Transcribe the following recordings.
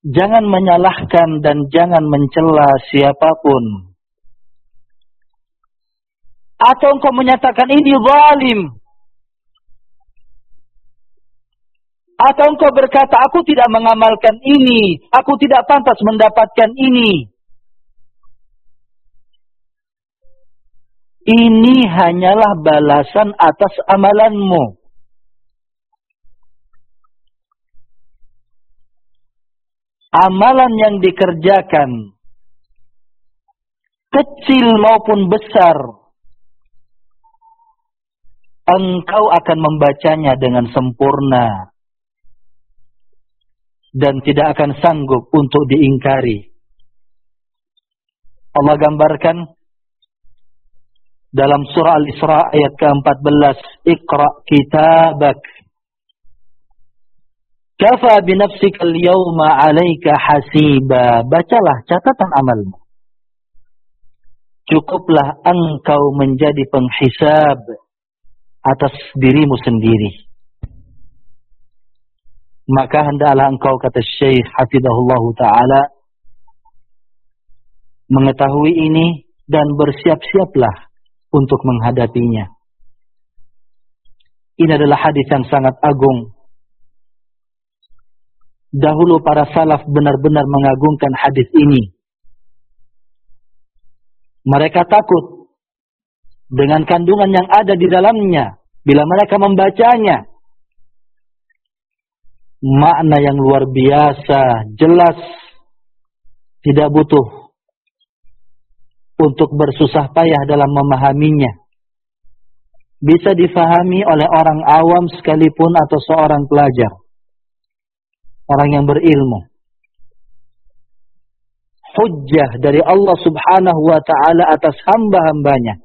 Jangan menyalahkan dan jangan mencela siapapun. Atau engkau menyatakan ini zalim. Atau engkau berkata, aku tidak mengamalkan ini, aku tidak pantas mendapatkan ini. Ini hanyalah balasan atas amalanmu. Amalan yang dikerjakan, kecil maupun besar, engkau akan membacanya dengan sempurna dan tidak akan sanggup untuk diingkari. Allah gambarkan dalam surah Al-Isra ayat ke-14, Iqra kitabak kafa binafsika al-yawma 'alaika hasiba. Bacalah catatan amalmu. Cukuplah engkau menjadi penghisab atas dirimu sendiri. Maka hendaklah engkau, kata Syekh hafizahullahu taala, mengetahui ini dan bersiap-siaplah untuk menghadapinya. Ini adalah hadis yang sangat agung. Dahulu para salaf benar-benar mengagungkan hadis ini. Mereka takut dengan kandungan yang ada di dalamnya. Bila mereka membacanya, makna yang luar biasa, jelas, tidak butuh untuk bersusah payah dalam memahaminya. Bisa difahami oleh orang awam sekalipun atau seorang pelajar, orang yang berilmu. Hujjah dari Allah subhanahu wa ta'ala atas hamba-hambanya.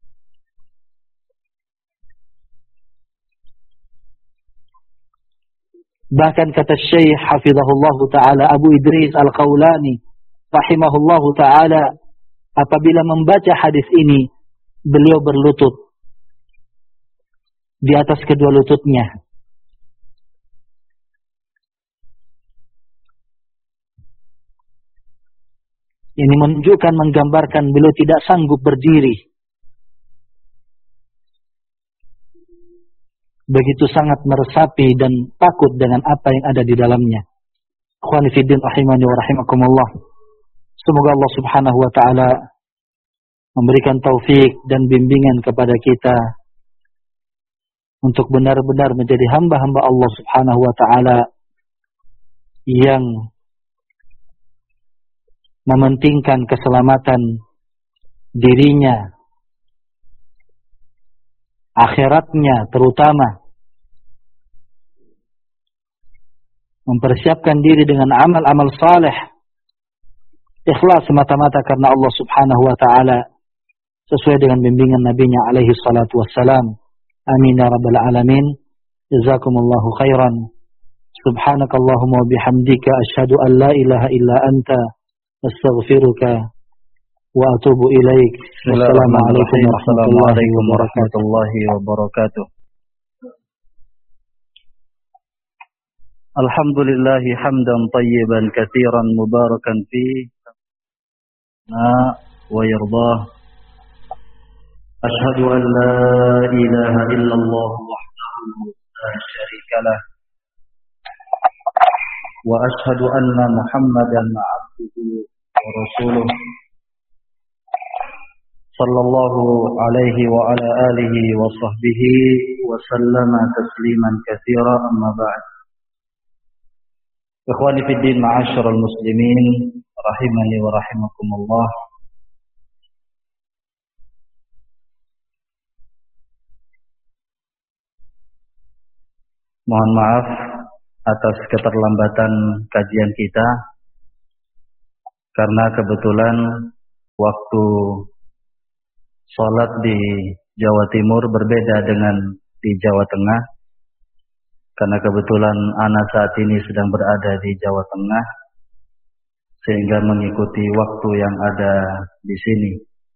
Bahkan kata Syekh hafizahullahu ta'ala Abu Idris Al-Qawlani rahimahullahu ta'ala, apabila membaca hadis ini, beliau berlutut di atas kedua lututnya. Ini menunjukkan, menggambarkan beliau tidak sanggup berdiri. Begitu sangat meresapi dan takut dengan apa yang ada di dalamnya. Ikhwani fiddin rahimani wa rahimakumullah. Semoga Allah subhanahu wa ta'ala memberikan taufik dan bimbingan kepada kita untuk benar-benar menjadi hamba-hamba Allah subhanahu wa ta'ala yang mementingkan keselamatan dirinya, akhiratnya terutama, mempersiapkan diri dengan amal-amal saleh, ikhlas semata-mata karena Allah subhanahu wa ta'ala, sesuai dengan bimbingan Nabi-Nya alaihi salatu wassalam. Amin ya rabbal alamin. Jazakumullahu khairan. Subhanakallahumma wa bihamdika asyhadu an la ilaha illa anta astaghfiruka wa atubu ilaik. Wassalamualaikum warahmatullahi wabarakatuh. Alhamdulillahi hamdan tayyiban katsiran mubarakan fi wa yardah. Asyhadu an la ilaha illallah wahdahu la syarika lah wa asyhadu anna Muhammadan abduhu wa rasuluh sallallahu alaihi wa ala alihi wa sahbihi wa sallama tasliman katsira, amma ba'd. Ikhwani fid din, ma'asyiral muslimin rahimani wa rahimakumullah. Mohon maaf atas keterlambatan kajian kita, karena kebetulan waktu sholat di Jawa Timur berbeda dengan di Jawa Tengah. Karena kebetulan ana saat ini sedang berada di Jawa Tengah, sehingga mengikuti waktu yang ada di sini.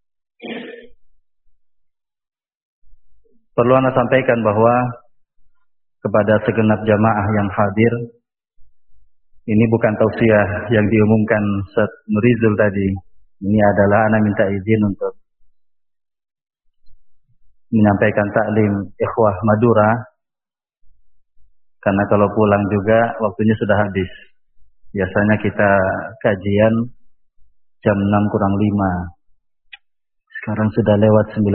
Perlu ana sampaikan bahwa kepada segenap jamaah yang hadir, Ini bukan tausiah yang diumumkan Ustaz Nurizul tadi. Ini adalah ana minta izin untuk menyampaikan taklim ikhwah Madura. Karena kalau pulang juga waktunya sudah habis. Biasanya kita kajian jam 6 kurang 5. Sekarang sudah lewat 19.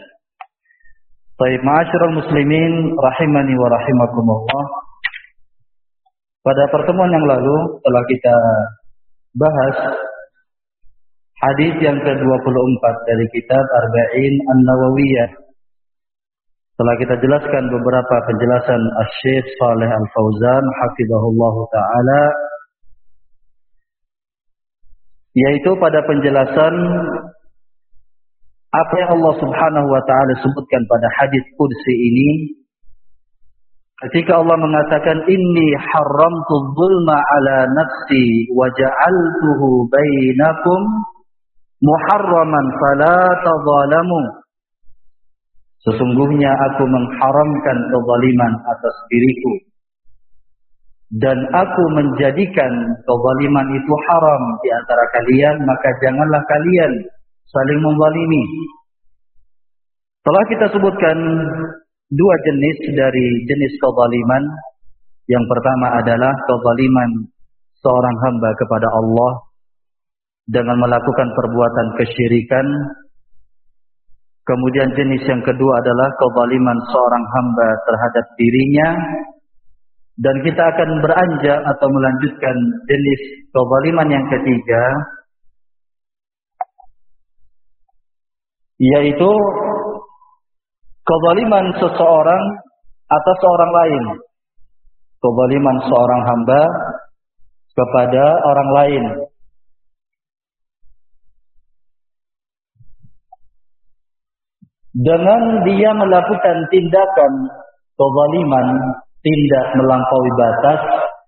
Baik, ma'asyiral muslimin rahimani wa rahimakumullah. Pada pertemuan yang lalu telah kita bahas hadis yang ke-24 dari kitab Arba'in An-Nawawiyah. Telah kita jelaskan beberapa penjelasan Asy-Syaikh Shalih Al-Fauzan hafizahullahu taala, yaitu pada penjelasan apa yang Allah Subhanahu wa taala sebutkan pada hadis qudsi ini, ketika Allah mengatakan inni haramtu dzulma ala nafsi wa ja'altuhu bainakum muharraman fala tadzalamu. Sesungguhnya aku mengharamkan kezaliman atas diriku dan aku menjadikan kezaliman itu haram di antara kalian, maka janganlah kalian saling menzalimi. Telah kita sebutkan dua jenis dari jenis kezaliman. Yang pertama adalah kezaliman seorang hamba kepada Allah dengan melakukan perbuatan kesyirikan. Kemudian jenis yang kedua adalah kezaliman seorang hamba terhadap dirinya. Dan kita akan beranjak atau melanjutkan jenis kezaliman yang ketiga, yaitu kezaliman seseorang atas orang lain. Kezaliman seorang hamba kepada orang lain. Dengan dia melakukan tindakan kezaliman, tindak melampaui batas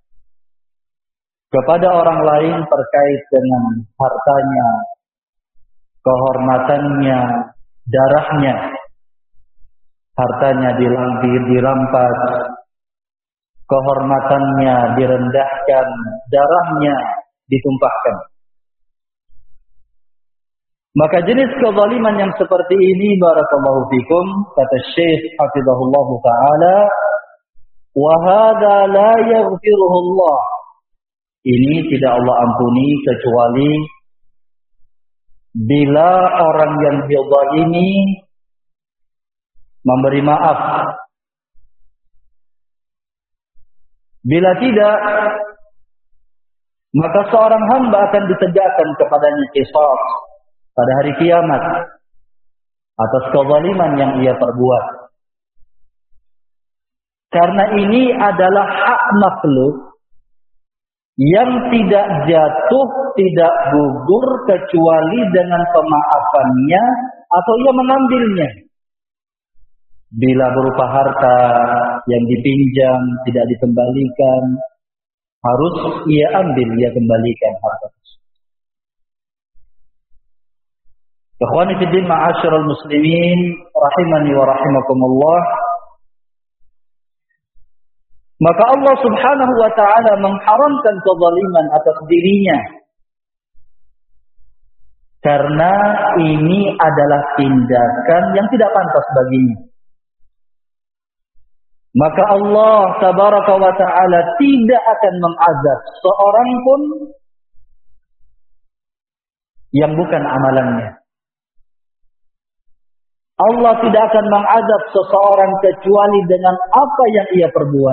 kepada orang lain terkait dengan hartanya, kehormatannya, darahnya. Hartanya dirampas, kehormatannya direndahkan, darahnya ditumpahkan. Maka jenis kezaliman yang seperti ini, barakallahu fikum, kata Syekh hafizahullahu taala, wa hadza la yaghfiruhu Allah. Ini tidak Allah ampuni kecuali bila orang yang dizalimi memberi maaf. Bila tidak, maka seorang hamba akan ditegakkan kepadanya qisas pada hari kiamat atas kezaliman yang ia perbuat. Karena ini adalah hak makhluk yang tidak jatuh, tidak gugur kecuali dengan pemaafannya atau ia mengambilnya. Bila berupa harta yang dipinjam tidak dikembalikan, harus ia ambil, ia kembalikan harta tersebut. Ikhwani fi din, ma'asyiral muslimin rahimani wa rahimakumullah. Maka Allah Subhanahu wa taala mengharamkan kezaliman atas dirinya. Karena ini adalah tindakan yang tidak pantas baginya. Maka Allah tabaraka wa ta'ala tidak akan mengazab seorang pun yang bukan amalannya. Allah tidak akan mengazab seseorang kecuali dengan apa yang ia perbuat.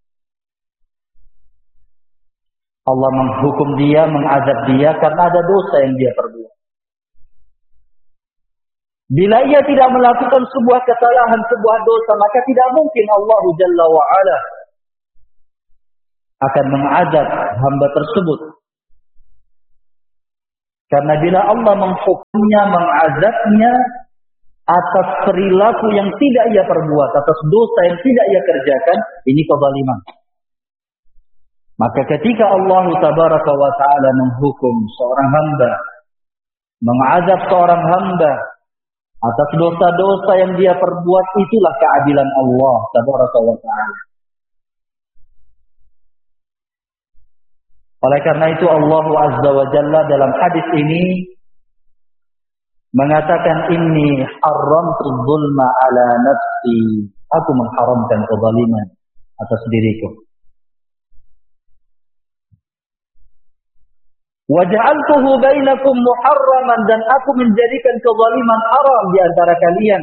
Allah menghukum dia, mengazab dia karena ada dosa yang dia perbuat. Bila ia tidak melakukan sebuah kesalahan, sebuah dosa, maka tidak mungkin Allah Jalla wa'ala akan mengazab hamba tersebut. Karena bila Allah menghukumnya, mengazabnya atas perilaku yang tidak ia perbuat, atas dosa yang tidak ia kerjakan, ini kezaliman. Maka ketika Allah Tabaraka wa Ta'ala menghukum seorang hamba, mengazab seorang hamba atas dosa-dosa yang dia perbuat, itulah keadilan Allah Tabaraka wa Ta'ala. Oleh karena itu Allah Azza wa Jalla dalam hadis ini mengatakan inni haramtu dzulma ala nafsi. Aku mengharamkan kezaliman atas diriku. Wa ja'altuhu bainakum muharraman, dan aku menjadikan kezaliman haram di antara kalian.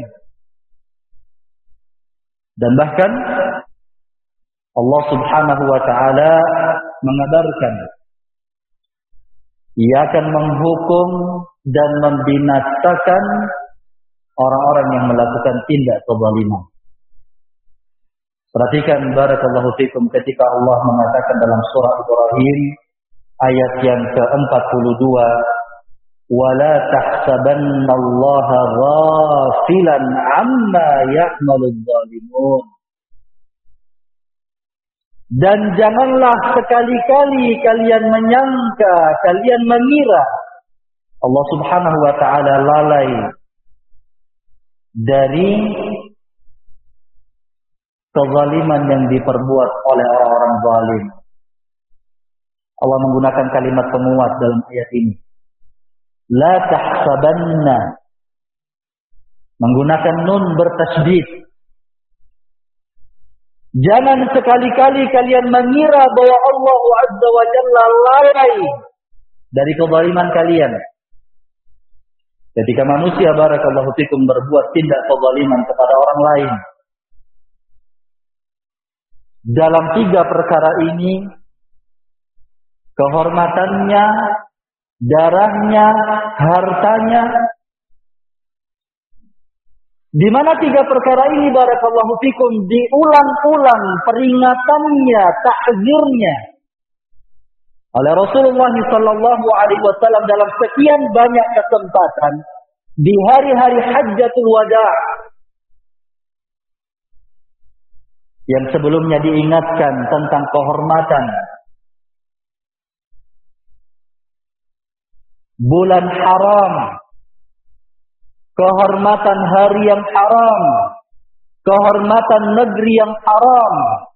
Dan bahkan Allah Subhanahu wa taala mengabarkan Ia akan menghukum dan membinasakan orang-orang yang melakukan tindak kezaliman. Perhatikan barakallahu fikum ketika Allah mengatakan dalam surah Ibrahim ayat yang ke-42, "Wala tahsabannallaha ghafilan 'amma ya'maludz zalimun." Dan janganlah sekali-kali kalian menyangka, kalian mengira Allah Subhanahu wa taala lalai dari kezaliman yang diperbuat oleh orang-orang zalim. Allah menggunakan kalimat penguat dalam ayat ini. La tahsabanna, menggunakan nun bertasydid. Jangan sekali-kali kalian mengira bahwa Allah Azza wa Jalla lalai dari kezaliman kalian. Ketika manusia barakallahu fikum berbuat tindak kezaliman kepada orang lain, dalam 3 perkara ini, kehormatannya, darahnya, hartanya, di mana 3 perkara ini barakallahu fikum diulang-ulang peringatannya, takzirnya oleh Rasulullah sallallahu alaihi wasallam dalam sekian banyak kesempatan di hari-hari Hajjatul Wada'. Yang sebelumnya diingatkan tentang kehormatan bulan haram, kehormatan hari yang haram, kehormatan negeri yang haram.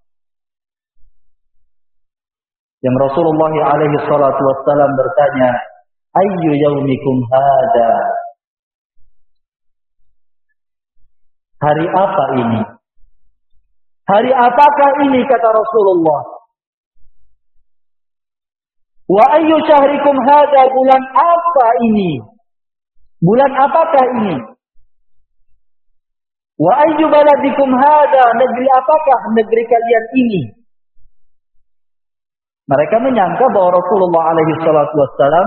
Yang Rasulullah alaihi salatu wassalam bertanya, "Ayyu yaumikum hada?" Hari apa ini? Hari apakah ini, kata Rasulullah? Wa ayyu syahrikum hada, bulan apa ini? Bulan apakah ini? Wa ayyu baladikum hada, negeri apakah negeri kalian ini? Mereka menyangka bahwa Rasulullah alaihi salatu wassalam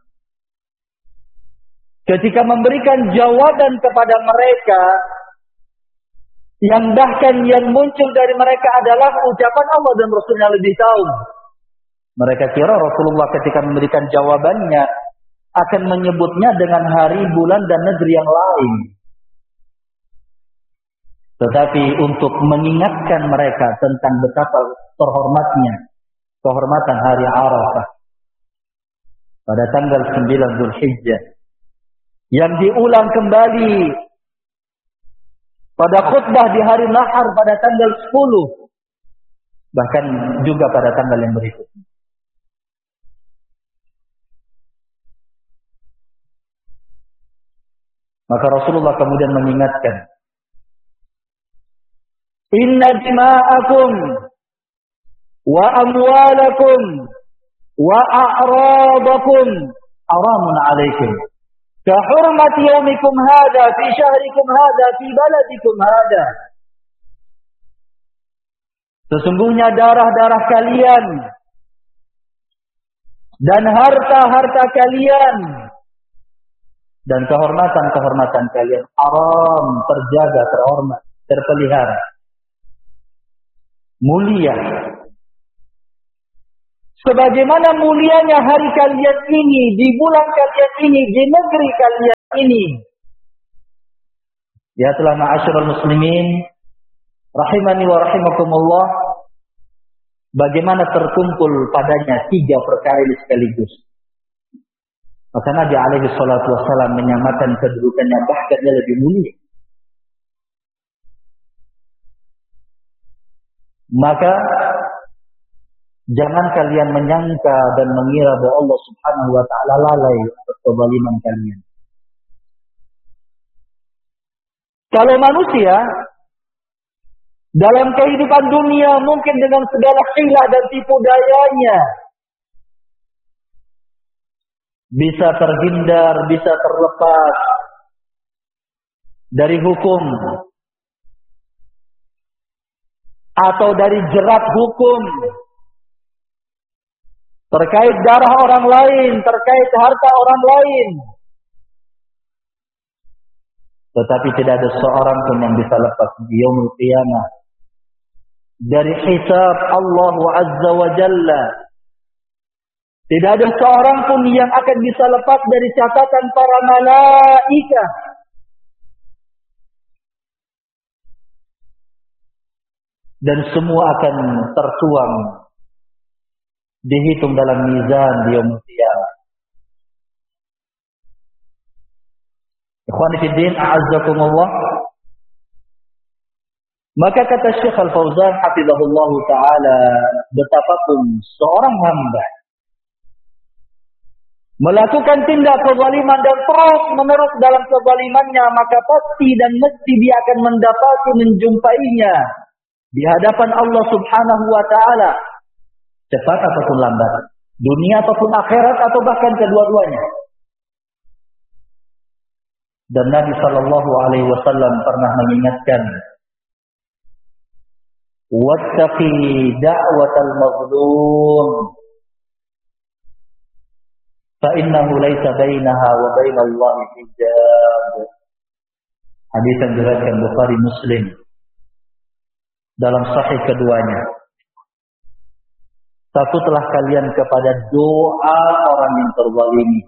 ketika memberikan jawaban kepada mereka, yang bahkan yang muncul dari mereka adalah ucapan Allah dan Rasulnya lebih tahu. Mereka kira Rasulullah ketika memberikan jawabannya akan menyebutnya dengan hari, bulan, dan negeri yang lain. Tetapi untuk mengingatkan mereka tentang betapa terhormatnya kehormatan hari Arafah pada tanggal 9 Zulhijjah, yang diulang kembali pada khutbah di hari Nahar pada tanggal 10, bahkan juga pada tanggal yang berikutnya. Maka Rasulullah kemudian mengingatkan, "Inna dima'akum wa amwalakum wa a'radakum haramun 'alaikum ka hurmati yaumikum hada fi syahrikum hada fi baladikum hada." Sesungguhnya darah-darah kalian dan harta-harta kalian dan kehormatan-kehormatan kalian haram, terjaga, terhormat, terpelihara, mulia. Sebagaimana mulianya hari kalian ini, di bulan kalian ini, di negeri kalian ini. Ya telah ma'asyiral muslimin, rahimani wa rahimakumullah, bagaimana terkumpul padanya 3 perkara ini sekaligus. Maka Nabi alaihi salatu wassalam menyamakan kedudukannya, bahkan dia lebih mulia. Maka Jangan kalian menyangka dan mengira bahwa Allah Subhanahu wa taala lalai atas kezaliman kalian. Kalau manusia dalam kehidupan dunia mungkin dengan segala hilah dan tipu dayanya bisa terhindar, bisa terlepas dari hukum atau dari jerat hukum terkait darah orang lain, terkait harta orang lain. Tetapi tidak ada seorang pun yang bisa lepas di yaumul qiyamah dari hisab Allah Azza wa Jalla. Tidak ada seorang pun yang akan bisa lepas dari catatan para malaikat. Dan semua akan tertuang, dihitung dalam mizan di yaumul qiyamah. Ikhwani fi din, a'azzakumullah. Maka kata Syekh Al-Fauzan hafizahullah taala, betapapun seorang hamba melakukan tindak kezaliman dan terus menerus dalam kezalimannya, maka pasti dan mesti dia akan mendapati, menjumpainya di hadapan Allah Subhanahu wa taala, cepat ataupun lambat, dunia ataupun akhirat atau bahkan kedua-duanya. Dan Nabi sallallahu alaihi wasallam pernah mengingatkan, wattaqi da'watal mazlum fa innahu laysa bainaha wa bainallahi hijab. Hadis yang diriwayatkan Bukhari Muslim dalam sahih keduanya. Takutlah kalian kepada doa orang yang terzalimi,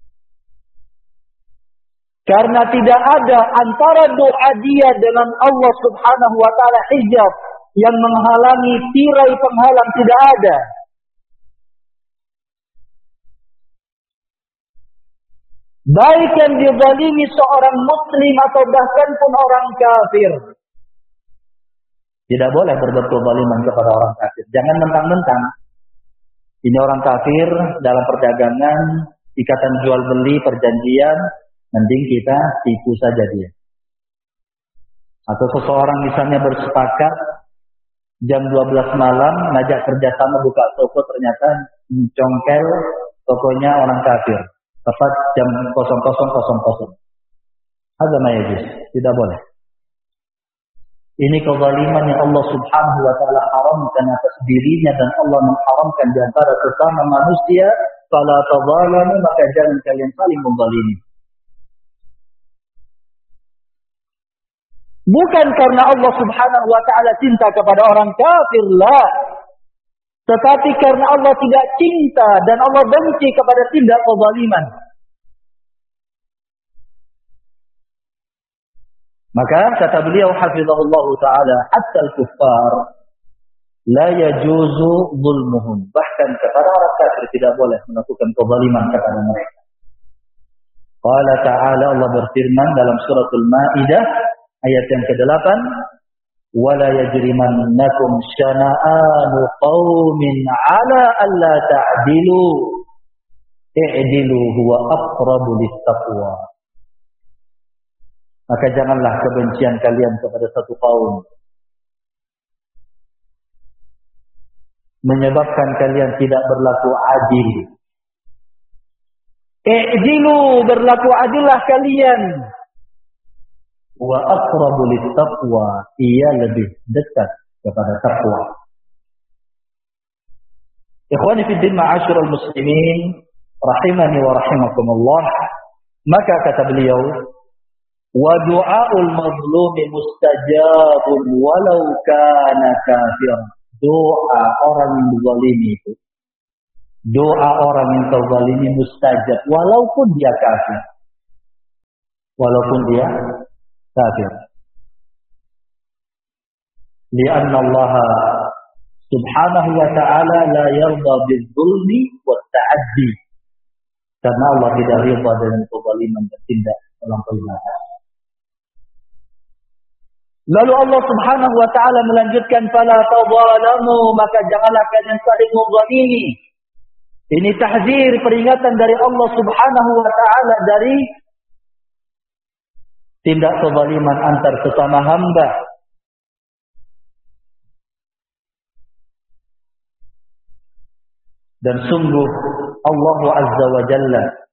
karena tidak ada antara doa dia dengan Allah Subhanahu wa taala hijab yang menghalangi, tirai penghalang, tidak ada. Baik yang dizalimi seorang muslim atau bahkan pun orang kafir. Tidak boleh berbuat kezaliman kepada orang kafir. Jangan mentang-mentang ini orang kafir dalam perdagangan, ikatan jual beli, perjanjian, mending kita tipu saja dia. Atau seseorang misalnya bersepakat jam 12 malam ngajak kerjasama buka toko, ternyata mencongkel tokonya orang kafir. Tepat jam 00.00. Hadza ma yajuz, tidak boleh. Ini kezaliman yang Allah Subhanahu wa taala haramkan atas dirinya dan Allah mengharamkan di antara sesama manusia. Fala tadzalamu, maka jangan kalian saling menzalimi. Bukan karena Allah Subhanahu wa taala cinta kepada orang kafir, la. Tetapi karena Allah tidak cinta dan Allah benci kepada tindak kezaliman. Maka kata beliau hafizahullah taala, hatta al-kuffar la yajuzu zulmuhum. Bahkan kepada orang kafir tidak boleh melakukan kezaliman kepada mereka. Qala ta'ala, Allah berfirman dalam suratul Maidah ayat yang ke-8, wala yajrimannakum syana'anu qaumin 'ala alla ta'dilu i'dilu huwa aqrabu lit-taqwa. Maka janganlah kebencian kalian kepada satu kaum menyebabkan kalian tidak berlaku adil. I'dilu, berlaku adillah kalian. Wa aqrabu lit-taqwa, ia lebih dekat kepada takwa. Ikhwani fi din, ma'asyiral muslimin rahimani wa rahimakumullah. Maka kata beliau, wa du'aul mazlumi mustajabun walau kana kafiran. Doa orang yang dizalimi itu, doa orang yang terzalimi mustajab walaupun dia kafir. Walaupun dia kafir. Lianna Allah subhanahu wa ta'ala la yarda bil-zulmi wa ta'addi. Karena Allah tidak ridha dengan kezaliman dan tindak melampaui batas. Lalu Allah Subhanahu wa taala melanjutkan, fala tadzalamu, maka janganlah kalian saling menzalimi. Ini tahzir, peringatan dari Allah Subhanahu wa taala dari tindak kezaliman antar sesama hamba. Dan sungguh Allah Azza wa Jalla